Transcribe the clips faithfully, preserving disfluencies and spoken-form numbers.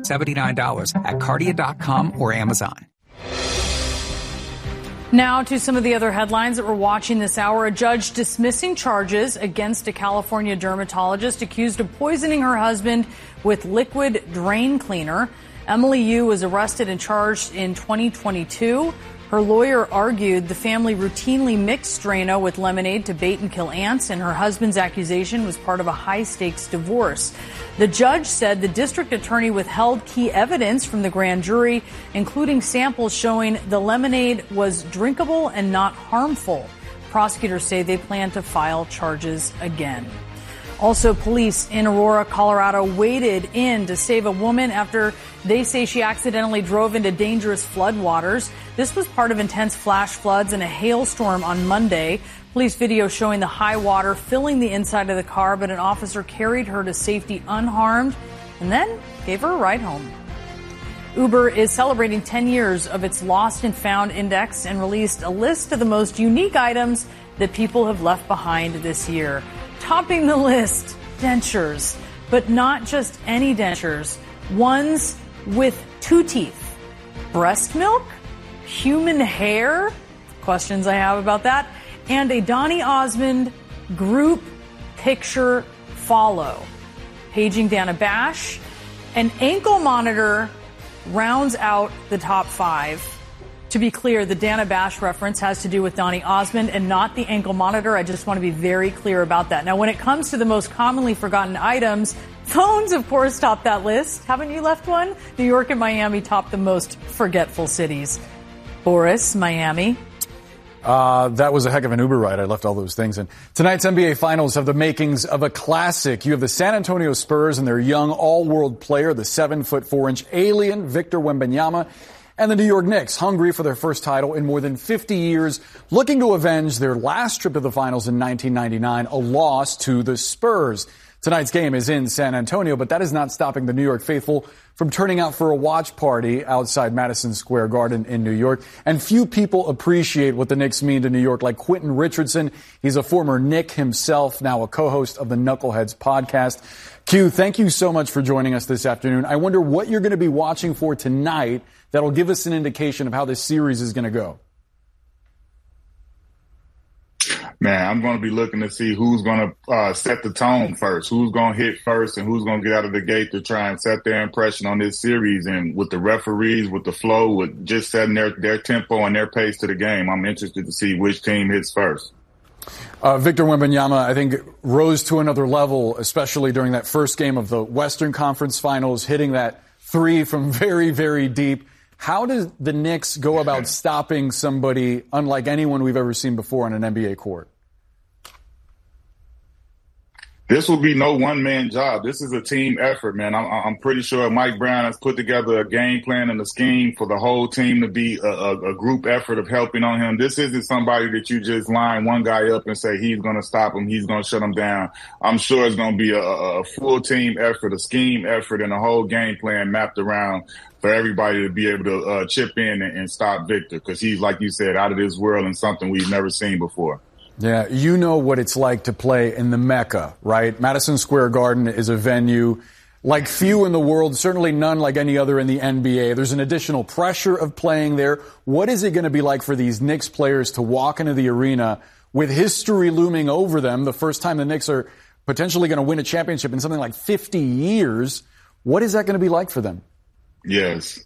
seventy-nine dollars at cardia dot com or Amazon. Now to some of the other headlines that we're watching this hour. A judge dismissing charges against a California dermatologist accused of poisoning her husband with liquid drain cleaner. Emily Yu was arrested and charged in twenty twenty-two. Her lawyer argued the family routinely mixed Drano with lemonade to bait and kill ants, and her husband's accusation was part of a high-stakes divorce. The judge said the district attorney withheld key evidence from the grand jury, including samples showing the lemonade was drinkable and not harmful. Prosecutors say they plan to file charges again. Also, police in Aurora, Colorado, waded in to save a woman after they say she accidentally drove into dangerous floodwaters. This was part of intense flash floods and a hailstorm on Monday. Police video showing the high water filling the inside of the car, but an officer carried her to safety unharmed and then gave her a ride home. Uber is celebrating ten years of its Lost and Found Index and released a list of the most unique items that people have left behind this year. Topping the list, dentures, but not just any dentures, ones with two teeth. Breast milk? Human hair? Questions I have about that. And a Donny Osmond group picture follow. Paging Dana Bash. An ankle monitor rounds out the top five. To be clear, the Dana Bash reference has to do with Donny Osmond and not the ankle monitor. I just want to be very clear about that. Now, when it comes to the most commonly forgotten items, phones, of course, top that list. Haven't you left one? New York and Miami top the most forgetful cities. Boris, Miami. Uh, that was a heck of an Uber ride. I left all those things in. Tonight's N B A Finals have the makings of a classic. You have the San Antonio Spurs and their young all-world player, the seven foot four inch alien, Victor Wembanyama, and the New York Knicks, hungry for their first title in more than fifty years, looking to avenge their last trip to the finals in nineteen ninety-nine, a loss to the Spurs. Tonight's game is in San Antonio, but that is not stopping the New York faithful from turning out for a watch party outside Madison Square Garden in New York. And few people appreciate what the Knicks mean to New York like Quentin Richardson. He's a former Knick himself, now a co-host of the Knuckleheads podcast. Q, thank you so much for joining us this afternoon. I wonder what you're going to be watching for tonight that'll give us an indication of how this series is going to go. Man, I'm going to be looking to see who's going to uh, set the tone first, who's going to hit first, and who's going to get out of the gate to try and set their impression on this series. And with the referees, with the flow, with just setting their, their tempo and their pace to the game, I'm interested to see which team hits first. Uh, Victor Wembanyama, I think, rose to another level, especially during that first game of the Western Conference Finals, hitting that three from very, very deep. How does the Knicks go about stopping somebody unlike anyone we've ever seen before on an N B A court? This will be no one-man job. This is a team effort, man. I'm, I'm pretty sure Mike Brown has put together a game plan and a scheme for the whole team to be a, a, a group effort of helping on him. This isn't somebody that you just line one guy up and say he's going to stop him, he's going to shut him down. I'm sure it's going to be a, a full team effort, a scheme effort, and a whole game plan mapped around for everybody to be able to uh, chip in and, and stop Victor, because he's, like you said, out of this world and something we've never seen before. Yeah, you know what it's like to play in the Mecca, right? Madison Square Garden is a venue like few in the world, certainly none like any other in the N B A. There's an additional pressure of playing there. What is it going to be like for these Knicks players to walk into the arena with history looming over them, the first time the Knicks are potentially going to win a championship in something like fifty years? What is that going to be like for them? Yes.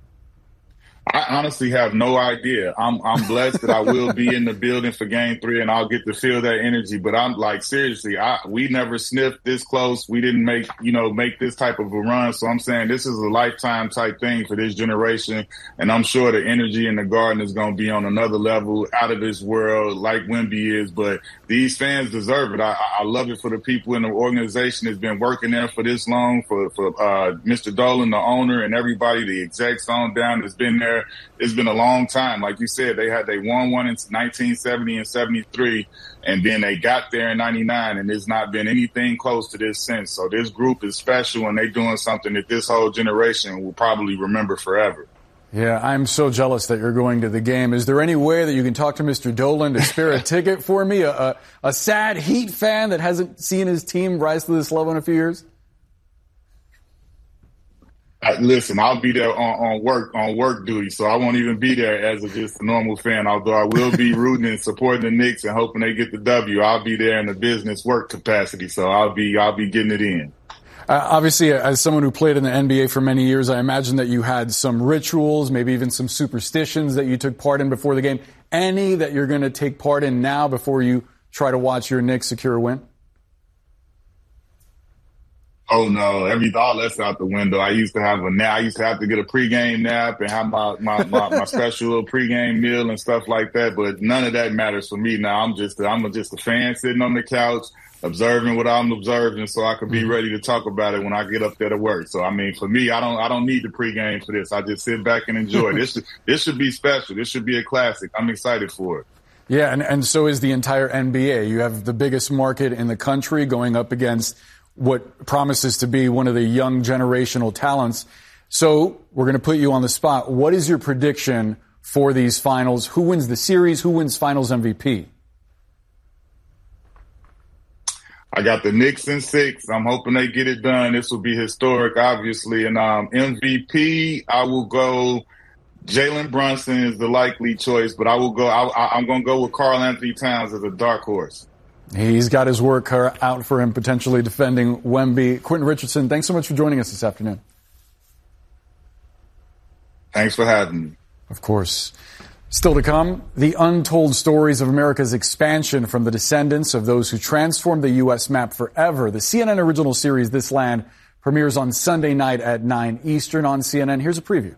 I honestly have no idea. I'm I'm blessed that I will be in the building for game three and I'll get to feel that energy. But I'm like, seriously, I we never sniffed this close. We didn't make, you know, make this type of a run. So I'm saying this is a lifetime type thing for this generation. And I'm sure the energy in the Garden is going to be on another level, out of this world, like Wemby is. But these fans deserve it. I, I love it for the people in the organization that's been working there for this long, for, for uh, Mister Dolan, the owner, and everybody, the execs on down that's been there. It's been a long time. Like you said, they had they won one in nineteen seventy and seventy-three, and then they got there in ninety-nine, and there's not been anything close to this since. So this group is special, and they're doing something that this whole generation will probably remember forever. Yeah, I'm so jealous that you're going to the game. Is there any way that you can talk to Mister Dolan to spare a ticket for me, a, a, a sad Heat fan that hasn't seen his team rise to this level in a few years? Uh, listen, I'll be there on, on work on work duty, so I won't even be there as a, just a normal fan. Although I will be rooting and supporting the Knicks and hoping they get the W. I'll be there in a business work capacity, so I'll be I'll be getting it in. Uh, obviously, as someone who played in the N B A for many years, I imagine that you had some rituals, maybe even some superstitions that you took part in before the game. Any that you're going to take part in now before you try to watch your Knicks secure a win? Oh no, every all that's out the window. I used to have a nap. I used to have to get a pregame nap and have my, my, my, my special little pregame meal and stuff like that. But none of that matters for me now. I'm just I'm just a fan sitting on the couch, observing what I'm observing, so I can be ready to talk about it when I get up there to work. So I mean, for me, I don't I don't need the pregame for this. I just sit back and enjoy. This should, this should be special. This should be a classic. I'm excited for it. Yeah, and, and so is the entire N B A. You have the biggest market in the country going up against what promises to be one of the young generational talents. So we're going to put you on the spot. What is your prediction for these finals? Who wins the series? Who wins finals M V P? I got the Knicks in six. I'm hoping they get it done. This will be historic, obviously. And um, M V P, I will go Jalen Brunson is the likely choice, but I will go. I, I'm going to go with Karl Anthony Towns as a dark horse. He's got his work out for him, potentially defending Wemby. Quentin Richardson, thanks so much for joining us this afternoon. Thanks for having me. Of course. Still to come, the untold stories of America's expansion from the descendants of those who transformed the U S map forever. The C N N original series, This Land, premieres on Sunday night at nine Eastern on C N N. Here's a preview.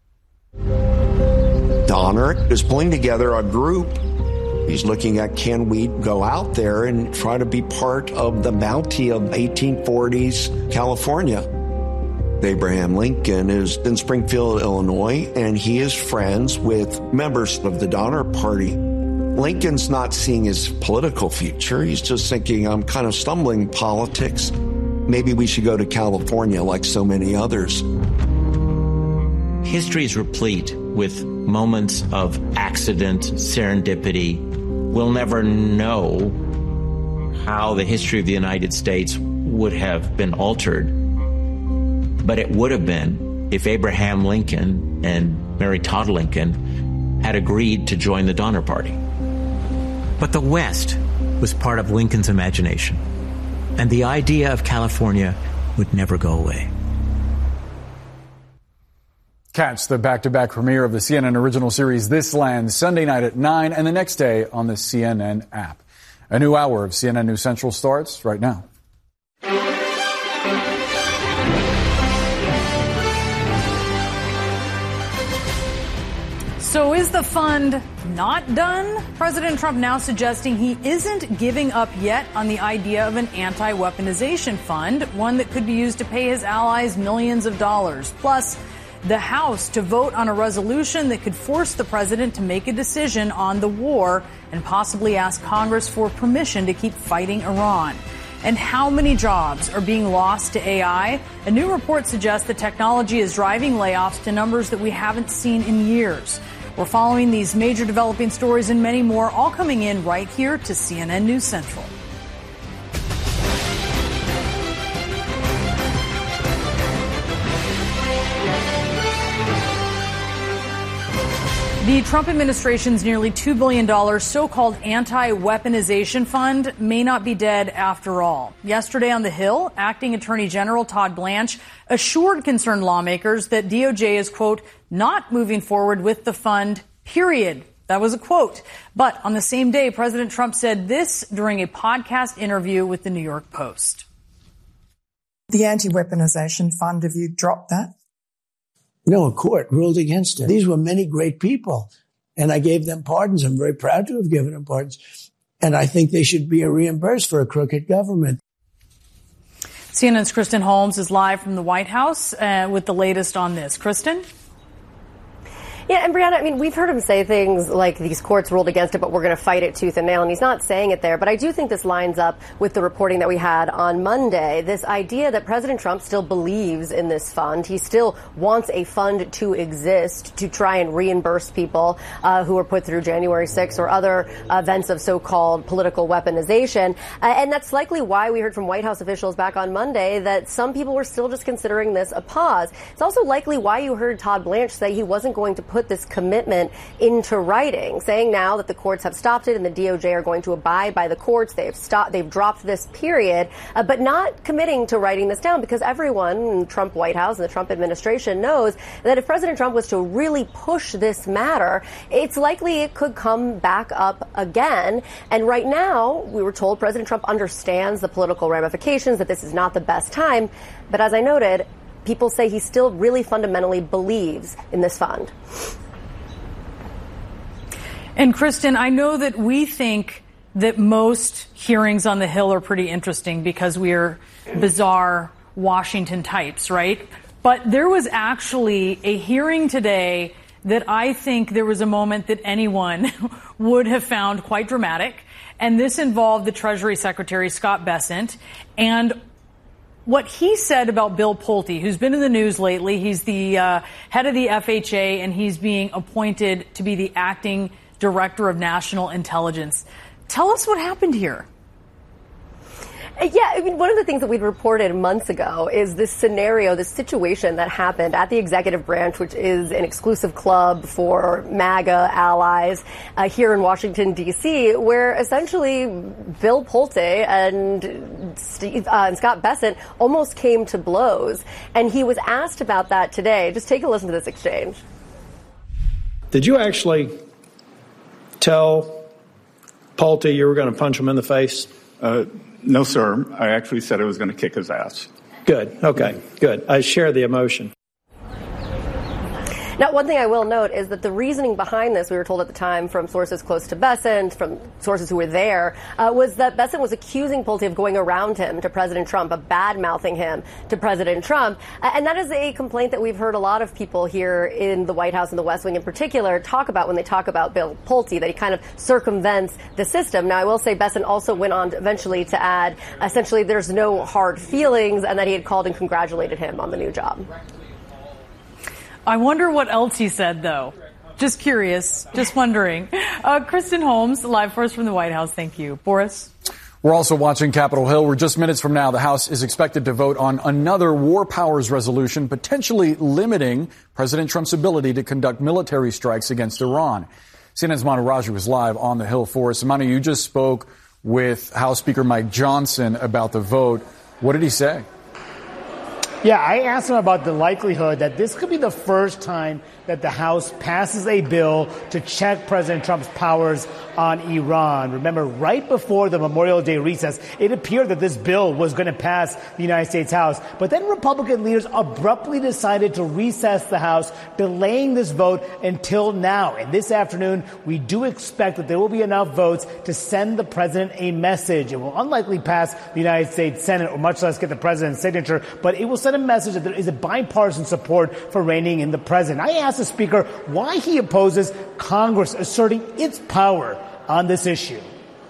Donner is pulling together a group. He's looking at, can we go out there and try to be part of the bounty of eighteen forties California? Abraham Lincoln is in Springfield, Illinois, and he is friends with members of the Donner Party. Lincoln's not seeing his political future. He's just thinking, I'm kind of stumbling in politics. Maybe we should go to California like so many others. History is replete with moments of accident, serendipity. We'll never know how the history of the United States would have been altered. But it would have been if Abraham Lincoln and Mary Todd Lincoln had agreed to join the Donner Party. But the West was part of Lincoln's imagination, and the idea of California would never go away. Catch the back-to-back premiere of the C N N original series This Land Sunday night at nine and the next day on the C N N app. A new hour of C N N News Central starts right now. So is the fund not done? President Trump now suggesting he isn't giving up yet on the idea of an anti-weaponization fund, one that could be used to pay his allies millions of dollars. Plus, the House to vote on a resolution that could force the president to make a decision on the war and possibly ask Congress for permission to keep fighting Iran. And how many jobs are being lost to A I? A new report suggests the technology is driving layoffs to numbers that we haven't seen in years. We're following these major developing stories and many more, all coming in right here to C N N News Central. The Trump administration's nearly two billion dollars so-called anti-weaponization fund may not be dead after all. Yesterday on the Hill, Acting Attorney General Todd Blanche assured concerned lawmakers that D O J is, quote, not moving forward with the fund, period. That was a quote. But on the same day, President Trump said this during a podcast interview with the New York Post. The anti-weaponization fund, have you dropped that? No, a court ruled against it. These were many great people, and I gave them pardons. I'm very proud to have given them pardons. And I think they should be reimbursed for a crooked government. C N N's Kristen Holmes is live from the White House uh, with the latest on this. Kristen? Yeah, and Brianna, I mean, we've heard him say things like these courts ruled against it, but we're going to fight it tooth and nail, and he's not saying it there. But I do think this lines up with the reporting that we had on Monday, this idea that President Trump still believes in this fund. He still wants a fund to exist to try and reimburse people uh, who were put through January sixth or other events of so-called political weaponization. Uh, and that's likely why we heard from White House officials back on Monday that some people were still just considering this a pause. It's also likely why you heard Todd Blanche say he wasn't going to put this commitment into writing, saying now that the courts have stopped it and the D O J are going to abide by the courts. They've stopped, they've dropped this period, uh, but not committing to writing this down because everyone in the Trump White House and the Trump administration knows that if President Trump was to really push this matter, it's likely it could come back up again. And right now, we were told President Trump understands the political ramifications, that this is not the best time. But as I noted, people say he still really fundamentally believes in this fund. And Kristen, I know that we think that most hearings on the Hill are pretty interesting because we are bizarre Washington types, right? But there was actually a hearing today that I think there was a moment that anyone would have found quite dramatic. And this involved the Treasury Secretary, Scott Bessent, and what he said about Bill Pulte, who's been in the news lately. He's the uh, head of the F H A, and he's being appointed to be the acting Director of National Intelligence. Tell us what happened here. Yeah, I mean, one of the things that we'd reported months ago is this scenario, this situation that happened at the executive branch, which is an exclusive club for MAGA allies uh, here in Washington, D C, where essentially Bill Pulte and, Steve, uh, and Scott Bessent almost came to blows. And he was asked about that today. Just take a listen to this exchange. Did you actually tell Pulte you were going to punch him in the face? Uh, no, sir. I actually said I was going to kick his ass. Good. Okay. Good. I share the emotion. Now, one thing I will note is that the reasoning behind this, we were told at the time from sources close to Bessent, from sources who were there, uh, was that Bessent was accusing Pulte of going around him to President Trump, of bad-mouthing him to President Trump. Uh, and that is a complaint that we've heard a lot of people here in the White House and the West Wing in particular talk about when they talk about Bill Pulte, that he kind of circumvents the system. Now, I will say Bessent also went on eventually to add, essentially, there's no hard feelings, and that he had called and congratulated him on the new job. I wonder what else he said, though. Just curious. Just wondering. Uh, Kristen Holmes, live for us from the White House. Thank you. Boris? We're also watching Capitol Hill, where just minutes from now, the House is expected to vote on another war powers resolution, potentially limiting President Trump's ability to conduct military strikes against Iran. C N N's Manu Raju is live on the Hill for us. Manu, you just spoke with House Speaker Mike Johnson about the vote. What did he say? Yeah, I asked him about the likelihood that this could be the first time that the House passes a bill to check President Trump's powers on Iran. Remember, right before the Memorial Day recess, it appeared that this bill was going to pass the United States House. But then Republican leaders abruptly decided to recess the House, delaying this vote until now. And this afternoon, we do expect that there will be enough votes to send the president a message. It will unlikely pass the United States Senate, or much less get the president's signature, but it will send a message that there is a bipartisan support for reining in the president. I asked the Speaker why he opposes Congress asserting its power on this issue.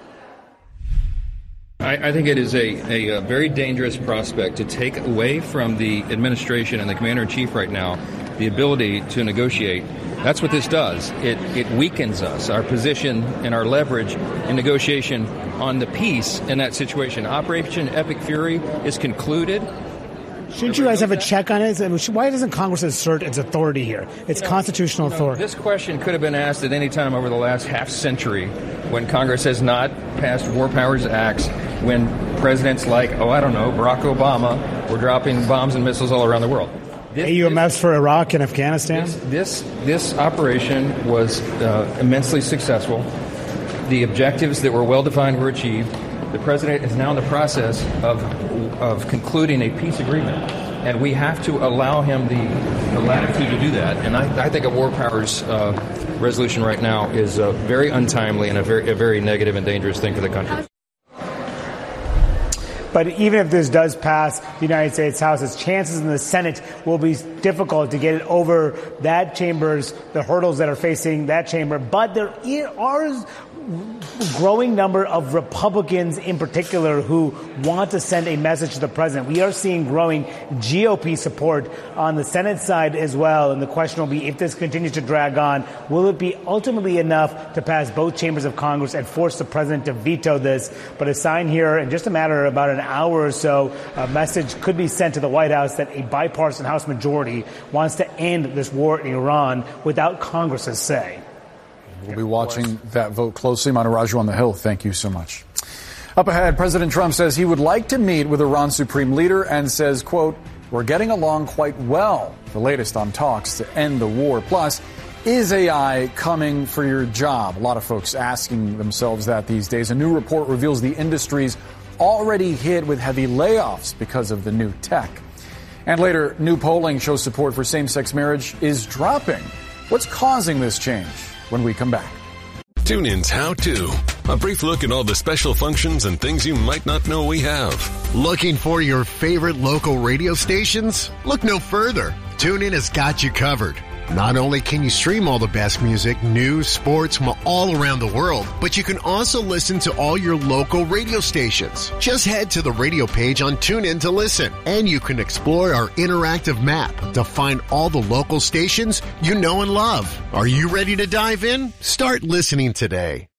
I, I think it is a, a, a very dangerous prospect to take away from the administration and the commander-in-chief right now the ability to negotiate. That's what this does. It, it weakens us, our position and our leverage in negotiation on the peace in that situation. Operation Epic Fury is concluded. Shouldn't you guys have a check on it? Why doesn't Congress assert its authority here, its you know, constitutional you know, authority? This question could have been asked at any time over the last half century when Congress has not passed war powers acts, when presidents like, oh, I don't know, Barack Obama were dropping bombs and missiles all around the world. This, A U M Fs for Iraq and Afghanistan? This this, this operation was uh, immensely successful. The objectives that were well-defined were achieved. The president is now in the process of of concluding a peace agreement, and we have to allow him the, the latitude to do that. And I, I think a war powers uh, resolution right now is uh, very untimely and a very, a very negative and dangerous thing for the country. But even if this does pass the United States House, its chances in the Senate will be difficult to get it over that chamber's, the hurdles that are facing that chamber. But there are growing number of Republicans in particular who want to send a message to the president. We are seeing growing G O P support on the Senate side as well. And the question will be, if this continues to drag on, will it be ultimately enough to pass both chambers of Congress and force the president to veto this? But a sign here in just a matter of about an hour or so, a message could be sent to the White House that a bipartisan House majority wants to end this war in Iran without Congress's say. We'll be watching that vote closely. Manu Raju on the Hill, thank you so much. Up ahead, President Trump says he would like to meet with Iran's supreme leader and says, quote, we're getting along quite well. The latest on talks to end the war. Plus, is A I coming for your job? A lot of folks asking themselves that these days. A new report reveals the industry's already hit with heavy layoffs because of the new tech. And later, new polling shows support for same-sex marriage is dropping. What's causing this change? When we come back. TuneIn's How To. A brief look at all the special functions and things you might not know we have. Looking for your favorite local radio stations? Look no further. TuneIn has got you covered. Not only can you stream all the best music, news, sports from all around the world, but you can also listen to all your local radio stations. Just head to the radio page on TuneIn to listen, and you can explore our interactive map to find all the local stations you know and love. Are you ready to dive in? Start listening today.